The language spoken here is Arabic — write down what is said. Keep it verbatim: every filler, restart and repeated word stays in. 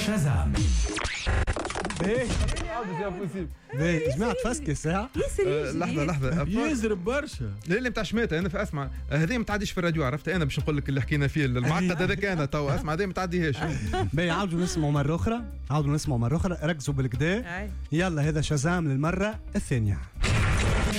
شازام. ايه باهي جماعة تفسكي الساعة. آه لحظة لحظة يزرب برشا. لا اللي متاع شماتة أنا فأسمع هذه ما تعديش في الراديو عرفت أنا باش نقول لك اللي حكينا فيه المعقد هذاك أنا توا أسمع هذه ما تعديهاش. باهي عاودوا نسمعوا مرة أخرى عاودوا نسمعوا مرة أخرى ركزوا بالكدا. يلا هذا شازام للمرة الثانية.